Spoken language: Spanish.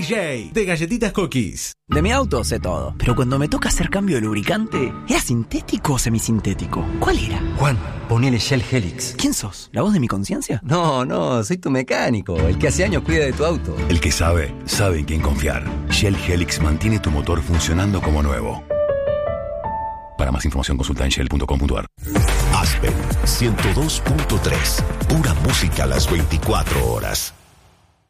DJ de Galletitas Cookies. De mi auto sé todo, pero cuando me toca hacer cambio de lubricante, ¿era sintético o semisintético? ¿Cuál era? Juan, ponele Shell Helix. ¿Quién sos? ¿La voz de mi conciencia? No, soy tu mecánico, el que hace años cuida de tu auto. El que sabe en quién confiar. Shell Helix mantiene tu motor funcionando como nuevo. Para más información consulta en shell.com.ar. Aspen 102.3. Pura música a las 24 horas.